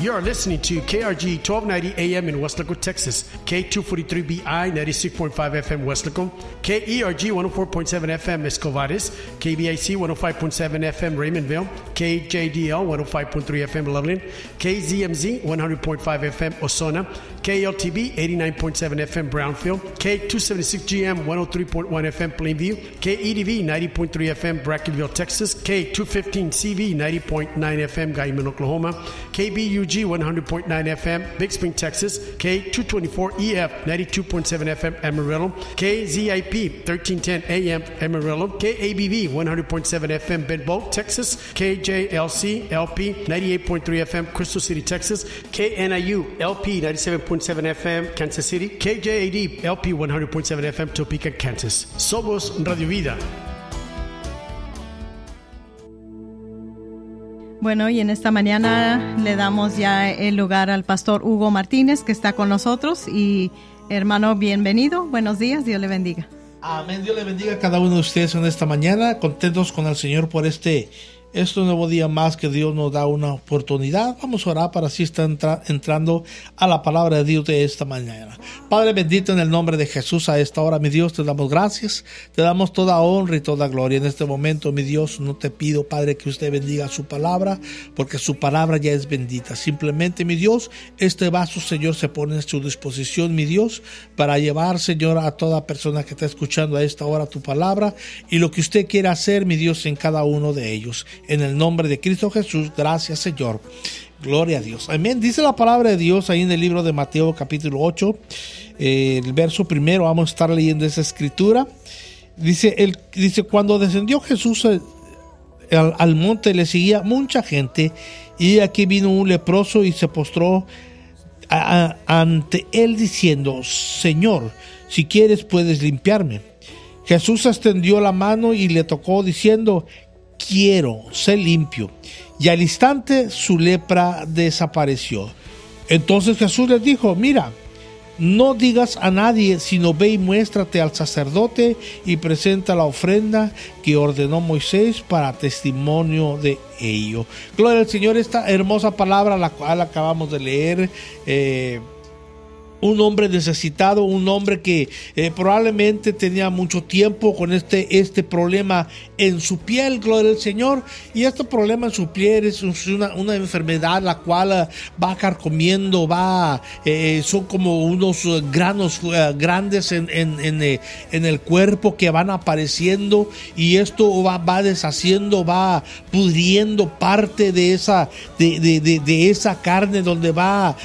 You are listening to KRG 1290 AM in Westlaco, Texas, K243BI 96.5 FM Westlaco, KERG 104.7 FM Escovares, KBIC 105.7 FM Raymondville, KJDL 105.3 FM Loveland, KZMZ 100.5 FM Osona, KLTB 89.7 FM Brownfield, K276GM 103.1 FM Plainview, KEDV 90.3 FM Brackenville, Texas, K215CV 90.9 FM Guyman, Oklahoma, KBUG 100.9 FM Big Spring, Texas, K224EF 92.7 FM Amarillo, KZIP 1310 AM Amarillo, KABV 100.7 FM Bentbow, Texas, KJLC LP 98.3 FM Crystal City, Texas, KNIU LP 97.7 FM Kansas City, KJAD LP 100.7 FM Topeka, Kansas. Somos Radio Vida. Bueno, y en esta mañana le damos ya el lugar al pastor Hugo Martínez, que está con nosotros. Y hermano, bienvenido. Buenos días, Dios le bendiga. Amén, Dios le bendiga a cada uno de ustedes en esta mañana. Contentos con el Señor por este nuevo día más que Dios nos da una oportunidad. Vamos a orar para así estar entrando a la palabra de Dios de esta mañana. Padre bendito, en el nombre de Jesús, a esta hora, mi Dios, te damos gracias, te damos toda honra y toda gloria. En este momento, mi Dios, no te pido, Padre, que usted bendiga su palabra, porque su palabra ya es bendita. Simplemente, mi Dios, este vaso, Señor, se pone en su disposición, mi Dios, para llevar, Señor, a toda persona que está escuchando a esta hora tu palabra y lo que usted quiera hacer, mi Dios, en cada uno de ellos. En el nombre de Cristo Jesús, gracias, Señor. Gloria a Dios. Amén. Dice la palabra de Dios ahí en el libro de Mateo capítulo 8, el verso primero. Vamos a estar leyendo esa escritura. Dice, cuando descendió Jesús al monte, le seguía mucha gente, y aquí vino un leproso y se postró ante él diciendo: Señor, si quieres puedes limpiarme. Jesús extendió la mano y le tocó diciendo: quiero, sé limpio. Y al instante su lepra desapareció. Entonces Jesús les dijo: mira, no digas a nadie, sino ve y muéstrate al sacerdote y presenta la ofrenda que ordenó Moisés para testimonio de ello. Gloria al Señor. Esta hermosa palabra la cual acabamos de leer, un hombre necesitado, un hombre que probablemente tenía mucho tiempo con este problema en su piel, gloria al Señor. Y este problema en su piel es una enfermedad la cual va carcomiendo, son como unos granos grandes en el cuerpo que van apareciendo, y esto va deshaciendo, va pudriendo parte de esa carne, donde va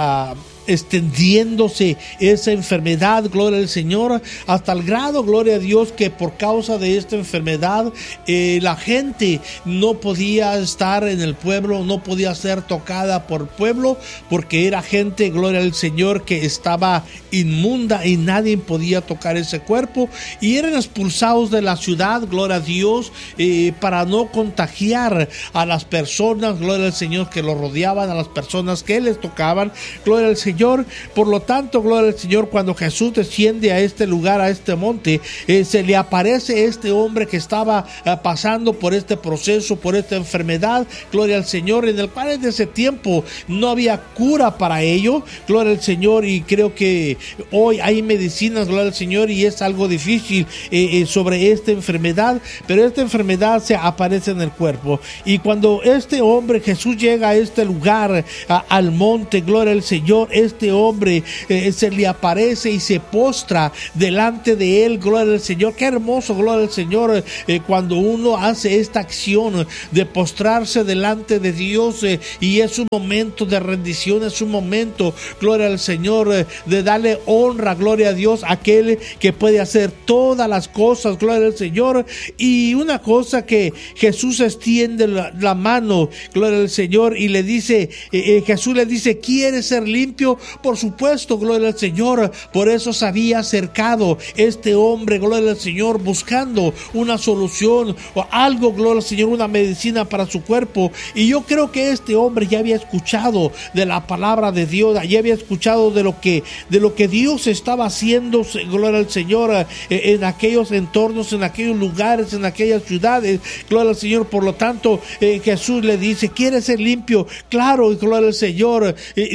extendiéndose esa enfermedad, gloria al Señor, hasta el grado, gloria a Dios, que por causa de esta enfermedad la gente no podía estar en el pueblo, no podía ser tocada por pueblo, porque era gente, gloria al Señor, que estaba inmunda y nadie podía tocar ese cuerpo, y eran expulsados de la ciudad, gloria a Dios, para no contagiar a las personas, gloria al Señor, que lo rodeaban, a las personas que les tocaban, gloria al Señor. Por lo tanto, gloria al Señor, cuando Jesús desciende a este lugar, a este monte, se le aparece este hombre que estaba pasando por este proceso, por esta enfermedad, gloria al Señor, en el cual en ese tiempo no había cura para ello, gloria al Señor. Y creo que hoy hay medicinas, gloria al Señor, y es algo difícil sobre esta enfermedad, pero esta enfermedad se aparece en el cuerpo. Y cuando este hombre, Jesús, llega a este lugar, al monte, gloria al Señor, este hombre se le aparece y se postra delante de él, gloria al Señor. Qué hermoso, gloria al Señor, cuando uno hace esta acción de postrarse delante de Dios, y es un momento de rendición, es un momento, gloria al Señor, de darle honra, gloria a Dios, aquel que puede hacer todas las cosas, gloria al Señor. Y una cosa, que Jesús extiende la mano, gloria al Señor, y le dice, Jesús le dice: ¿quieres ser limpio? limpio. Por supuesto, gloria al Señor, por eso se había acercado este hombre, gloria al Señor, buscando una solución o algo, gloria al Señor, una medicina para su cuerpo. Y yo creo que este hombre ya había escuchado de la palabra de Dios, ya había escuchado de lo que Dios estaba haciendo, gloria al Señor, en aquellos entornos, en aquellos lugares, en aquellas ciudades, gloria al Señor. Por lo tanto, Jesús le dice: ¿quieres ser limpio? Claro, gloria al Señor.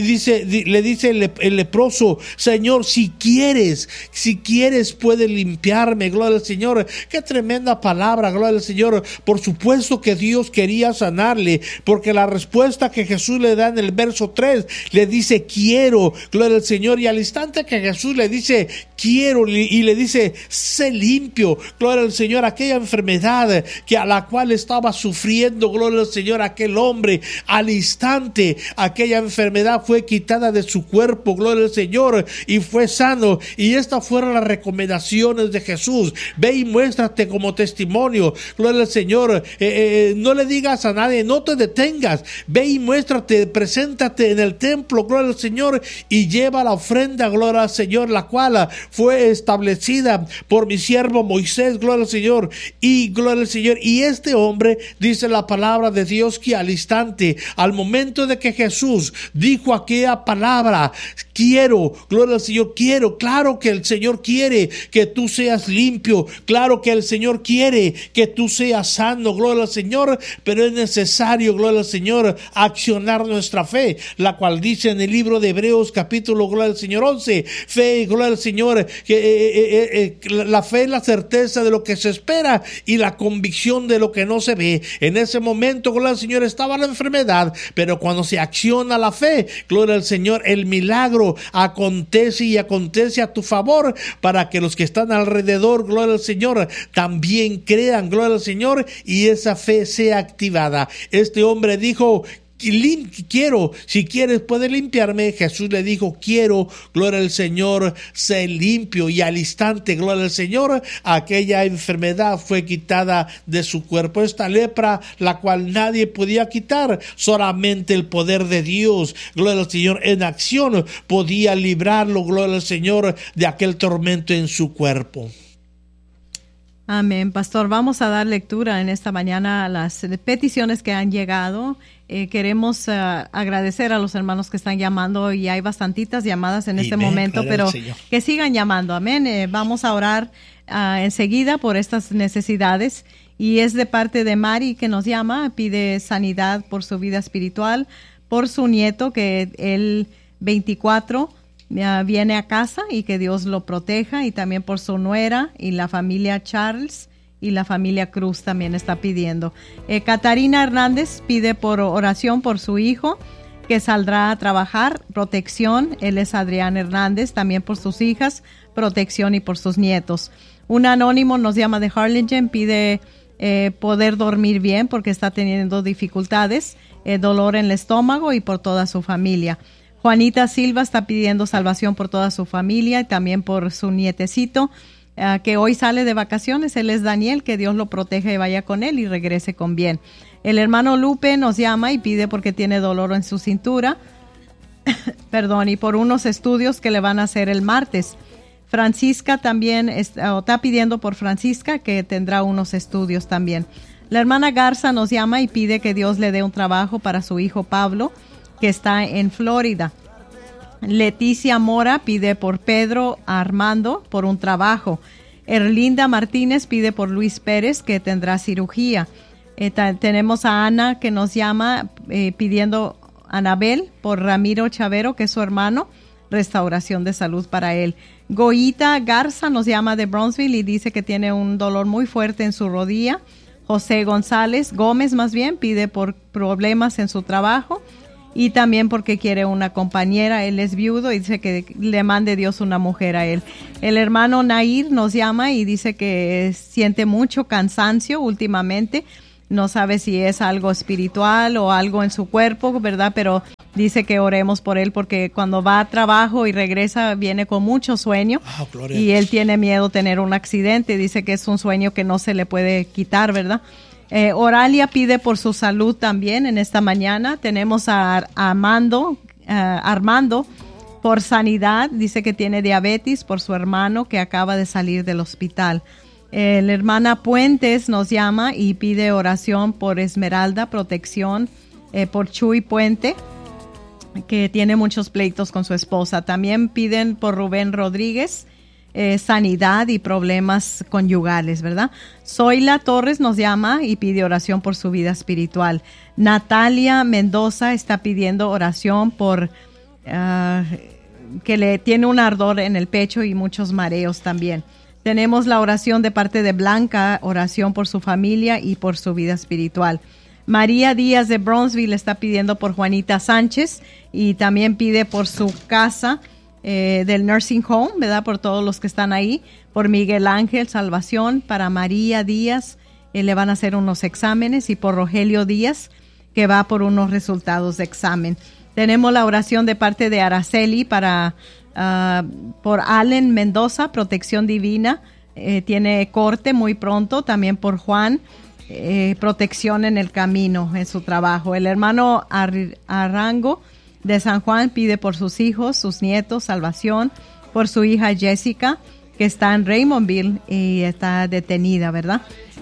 Le dice el leproso: Señor, si quieres puedes limpiarme, gloria al Señor. Qué tremenda palabra, gloria al Señor. Por supuesto que Dios quería sanarle, porque la respuesta que Jesús le da en el verso 3, le dice: quiero, gloria al Señor. Y al instante que Jesús le dice quiero, y le dice: sé limpio, gloria al Señor, aquella enfermedad a la cual estaba sufriendo, gloria al Señor, aquel hombre, al instante aquella enfermedad fue quitada de su cuerpo, gloria al Señor, y fue sano. Y estas fueron las recomendaciones de Jesús: ve y muéstrate como testimonio, gloria al Señor. No le digas a nadie, no te detengas, ve y muéstrate, preséntate en el templo, gloria al Señor, y lleva la ofrenda, gloria al Señor, la cual fue establecida por mi siervo Moisés, gloria al Señor. Y gloria al Señor, y este hombre, dice la palabra de Dios, que al instante, al momento de que Jesús dijo aquella palabra, quiero, gloria al Señor, quiero, claro que el Señor quiere que tú seas limpio, claro que el Señor quiere que tú seas sano, gloria al Señor, pero es necesario, gloria al Señor, accionar nuestra fe, la cual dice en el libro de Hebreos capítulo, gloria al Señor, 11, fe, gloria al Señor, que la fe es la certeza de lo que se espera y la convicción de lo que no se ve. En ese momento, gloria al Señor, estaba la enfermedad, pero cuando se acciona la fe, gloria al Señor, el milagro acontece y acontece a tu favor, para que los que están alrededor, gloria al Señor, también crean, gloria al Señor, y esa fe sea activada. Este hombre dijo: quiero, si quieres puedes limpiarme. Jesús le dijo: quiero, gloria al Señor, sé limpio. Y al instante, gloria al Señor, aquella enfermedad fue quitada de su cuerpo. Esta lepra, la cual nadie podía quitar, solamente el poder de Dios, gloria al Señor, en acción podía librarlo, gloria al Señor, de aquel tormento en su cuerpo. Amén, pastor. Vamos a dar lectura en esta mañana a las peticiones que han llegado. Queremos agradecer a los hermanos que están llamando, y hay bastantitas llamadas en este momento, pero que sigan llamando. Amén. Vamos a orar enseguida por estas necesidades, y es de parte de Mari, que nos llama, pide sanidad por su vida espiritual, por su nieto, que el 24 viene a casa y que Dios lo proteja, y también por su nuera y la familia Charles y la familia Cruz también está pidiendo. Catarina Hernández pide por oración por su hijo que saldrá a trabajar, protección. Él es Adrián Hernández, también por sus hijas, protección, y por sus nietos. Un anónimo nos llama de Harlingen, pide poder dormir bien porque está teniendo dificultades, dolor en el estómago, y por toda su familia. Juanita Silva está pidiendo salvación por toda su familia y también por su nietecito, que hoy sale de vacaciones. Él es Daniel, que Dios lo proteja y vaya con él y regrese con bien. El hermano Lupe nos llama y pide porque tiene dolor en su cintura, perdón, y por unos estudios que le van a hacer el martes. Francisca también está pidiendo por Francisca, que tendrá unos estudios también. La hermana Garza nos llama y pide que Dios le dé un trabajo para su hijo Pablo, que está en Florida. Leticia Mora pide por Pedro Armando por un trabajo. Erlinda Martínez pide por Luis Pérez, que tendrá cirugía. Tenemos a Ana, que nos llama pidiendo Anabel por Ramiro Chavero, que es su hermano, restauración de salud para él. Goyita Garza nos llama de Bronzeville y dice que tiene un dolor muy fuerte en su rodilla. José Gómez pide por problemas en su trabajo, y también porque quiere una compañera. Él es viudo y dice que le mande Dios una mujer a él. El hermano Nair nos llama y dice que siente mucho cansancio últimamente. No sabe si es algo espiritual o algo en su cuerpo, ¿verdad? Pero dice que oremos por él porque cuando va a trabajo y regresa viene con mucho sueño, y él tiene miedo de tener un accidente. Dice que es un sueño que no se le puede quitar, ¿verdad? Oralia pide por su salud también en esta mañana. Tenemos a Armando por sanidad, dice que tiene diabetes por su hermano que acaba de salir del hospital. La hermana Puentes nos llama y pide oración por Esmeralda, protección, por Chuy Puente, que tiene muchos pleitos con su esposa. También piden por Rubén Rodríguez, sanidad y problemas conyugales, ¿verdad? Zoila Torres nos llama y pide oración por su vida espiritual. Natalia Mendoza está pidiendo oración por que le tiene un ardor en el pecho y muchos mareos también. Tenemos la oración de parte de Blanca, oración por su familia y por su vida espiritual. María Díaz de Bronzeville está pidiendo por Juanita Sánchez y también pide por su casa del nursing home, ¿verdad? Por todos los que están ahí. Por Miguel Ángel, salvación. Para María Díaz, le van a hacer unos exámenes. Y por Rogelio Díaz, que va por unos resultados de examen. Tenemos la oración de parte de Araceli por Allen Mendoza, protección divina. Tiene corte muy pronto. También por Juan, protección en el camino, en su trabajo. El hermano Arango de San Juan pide por sus hijos, sus nietos, salvación. Por su hija Jessica, que está en Raymondville y está detenida, ¿verdad?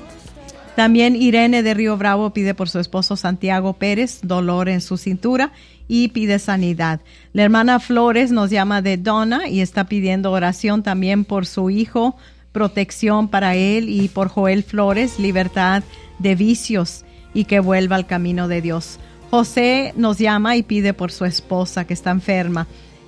También Irene de Río Bravo pide por su esposo Santiago Pérez, dolor en su cintura, y pide sanidad. La hermana Flores nos llama de Donna y está pidiendo oración también por su hijo, protección para él, y por Joel Flores, libertad de vicios y que vuelva al camino de Dios. José nos llama y pide por su esposa que está enferma.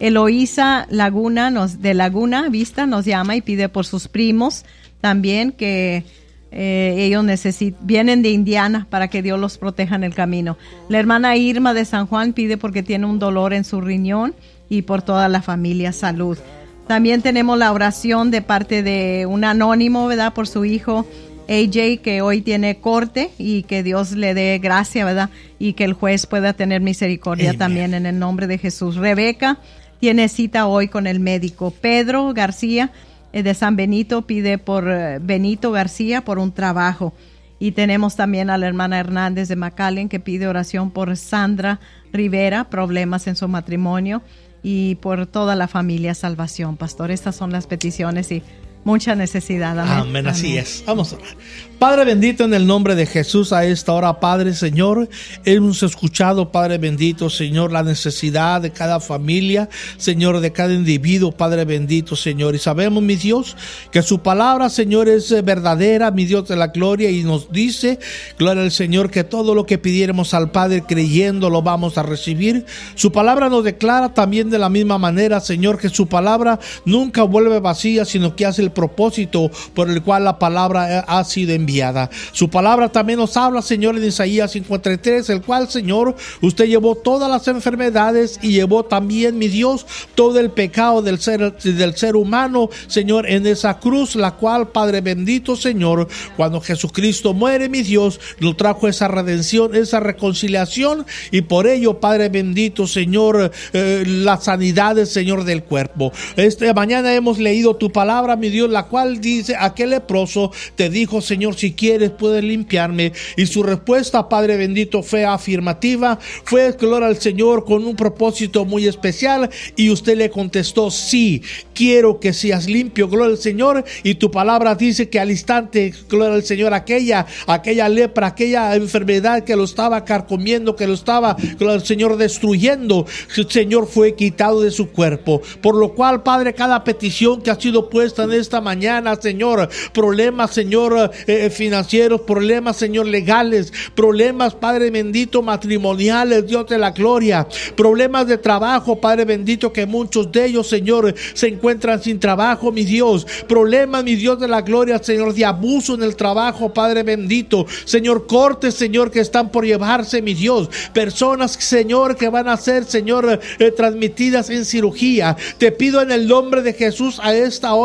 Eloísa Laguna de Laguna Vista nos llama y pide por sus primos también, que ellos vienen de Indiana, para que Dios los proteja en el camino. La hermana Irma de San Juan pide porque tiene un dolor en su riñón y por toda la familia, salud. También tenemos la oración de parte de un anónimo, ¿verdad? Por su hijo AJ, que hoy tiene corte, y que Dios le dé gracia, ¿verdad? Y que el juez pueda tener misericordia. Amen. También en el nombre de Jesús. Rebeca tiene cita hoy con el médico. Pedro García de San Benito pide por Benito García por un trabajo. Y tenemos también a la hermana Hernández de McAllen, que pide oración por Sandra Rivera, problemas en su matrimonio, y por toda la familia, salvación. Pastor, estas son las peticiones y mucha necesidad. Amén. Amén, así es. Vamos a orar. Padre bendito, en el nombre de Jesús, a esta hora, Padre, Señor, hemos escuchado, Padre bendito, Señor, la necesidad de cada familia, Señor, de cada individuo, Padre bendito, Señor. Y sabemos, mi Dios, que su palabra, Señor, es verdadera, mi Dios de la gloria, y nos dice, gloria al Señor, que todo lo que pidiéramos al Padre creyendo lo vamos a recibir. Su palabra nos declara también de la misma manera, Señor, que su palabra nunca vuelve vacía, sino que hace el propósito por el cual la palabra ha sido enviada. Su palabra también nos habla, Señor, en Isaías 53, el cual, Señor, usted llevó todas las enfermedades y llevó también, mi Dios, todo el pecado del ser humano, Señor, en esa cruz, la cual, Padre bendito, Señor, cuando Jesucristo muere, mi Dios, nos trajo esa redención, esa reconciliación, y por ello, Padre bendito, Señor, la sanidad, Señor, del cuerpo. Esta mañana hemos leído tu palabra, mi Dios, la cual dice: aquel leproso te dijo, Señor, si quieres puedes limpiarme. Y su respuesta, Padre bendito, fue afirmativa, fue, gloria al Señor, con un propósito muy especial, y usted le contestó: sí, quiero que seas limpio, gloria al Señor. Y tu palabra dice que al instante, gloria al Señor, aquella lepra, aquella enfermedad que lo estaba carcomiendo, que lo estaba, gloria al Señor, destruyendo, Señor, fue quitado de su cuerpo. Por lo cual, Padre, cada petición que ha sido puesta en esta mañana, Señor, problemas, Señor, financieros, problemas, Señor, legales, problemas, Padre bendito, matrimoniales, Dios de la gloria, problemas de trabajo, Padre bendito, que muchos de ellos, Señor, se encuentran sin trabajo, mi Dios, problemas, mi Dios de la gloria, Señor, de abuso en el trabajo, Padre bendito, Señor, cortes, Señor, que están por llevarse, mi Dios, personas, Señor, que van a ser, Señor, transmitidas en cirugía. Te pido en el nombre de Jesús a esta hora, Padre,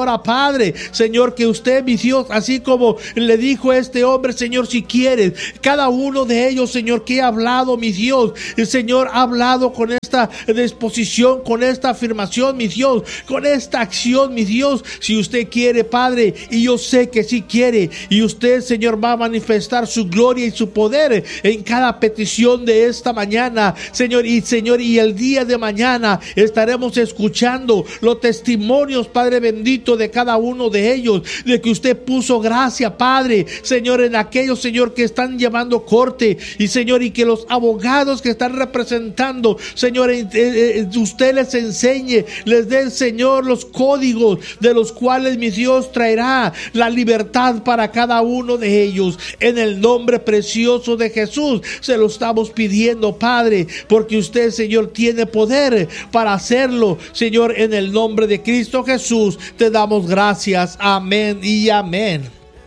Padre, Señor, que usted, mi Dios, así como le dijo a este hombre, Señor, si quieres, cada uno de ellos, Señor, que ha hablado, mi Dios, el Señor ha hablado con esta disposición, con esta afirmación, mi Dios, con esta acción, mi Dios, si usted quiere, Padre, y yo sé que sí quiere, y usted, Señor, va a manifestar su gloria y su poder en cada petición de esta mañana, Señor, y el día de mañana estaremos escuchando los testimonios, Padre bendito, de cada uno de ellos, de que usted puso gracia, Padre, Señor, en aquellos, Señor, que están llevando corte, y Señor, y que los abogados que están representando, Señor, usted les enseñe, les dé, Señor, los códigos de los cuales mi Dios traerá la libertad para cada uno de ellos. En el nombre precioso de Jesús se lo estamos pidiendo, Padre, porque usted, Señor, tiene poder para hacerlo, Señor. En el nombre de Cristo Jesús te damos gracias. Amén y amén.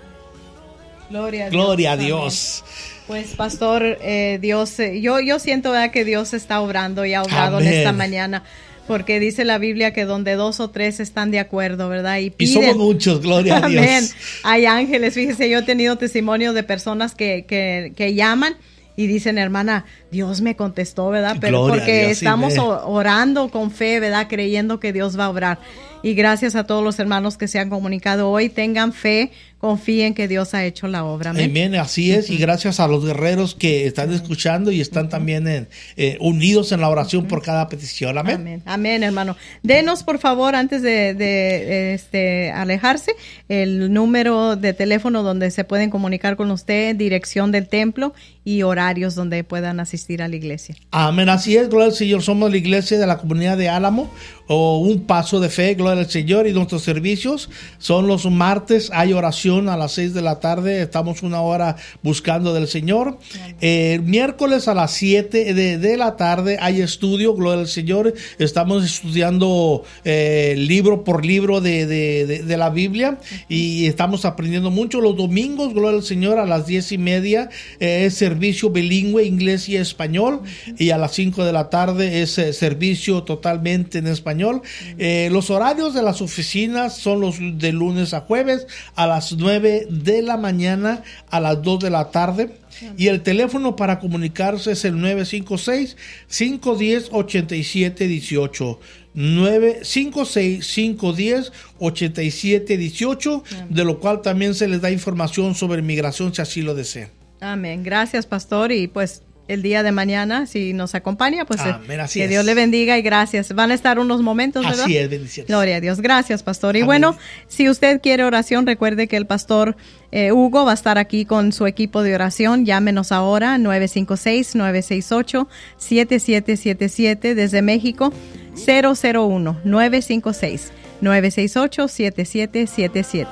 Gloria a Dios. Pues, pastor, Dios, yo siento, ¿verdad?, que Dios está obrando y ha obrado en esta mañana, porque dice la Biblia que donde 2 o 3 están de acuerdo, ¿verdad? Y piden. Y somos muchos, gloria a Dios. Amén. Hay ángeles, fíjese, yo he tenido testimonio de personas que llaman y dicen, hermana, Dios me contestó, ¿verdad? Pero gloria porque Dios, estamos orando con fe, ¿verdad? Creyendo que Dios va a obrar. Y gracias a todos los hermanos que se han comunicado hoy, tengan fe, confíen que Dios ha hecho la obra. Amén. Amén, así es. Y gracias a los guerreros que están escuchando y están también unidos en la oración por cada petición. Amén. Amén, amén, hermano. Denos, por favor, antes de alejarse, el número de teléfono donde se pueden comunicar con usted, dirección del templo y horarios donde puedan asistir a la iglesia. Amén, así es, gloria al Señor. Somos la iglesia de la comunidad de Álamo, o Un Paso de Fe, gloria al Señor. Y nuestros servicios son los martes, hay oración a las 6 de la tarde, estamos una hora buscando del Señor. Miércoles a las 7 de la tarde hay estudio, gloria al Señor. Estamos estudiando libro por libro de la Biblia, y estamos aprendiendo mucho. Los domingos, gloria al Señor, a las 10:30 es servicio bilingüe, inglés y español, y a las 5 de la tarde es servicio totalmente en español. Los horarios de las oficinas son los de lunes a jueves a las 9 de la mañana a las 2 de la tarde. Y el teléfono para comunicarse es el 956-510-8718. 956-510-8718, de lo cual también se les da información sobre migración si así lo desean. Amén. Gracias, pastor. Y pues el día de mañana, si nos acompaña, pues amén, que Dios le bendiga y gracias. Van a estar unos momentos, ¿verdad? Así es, bendiciones. Gloria a Dios. Gracias, pastor. Y amén. bueno, si usted quiere oración, recuerde que el pastor Hugo va a estar aquí con su equipo de oración. Llámenos ahora, 956-968-7777 desde México, 001-956-968-7777.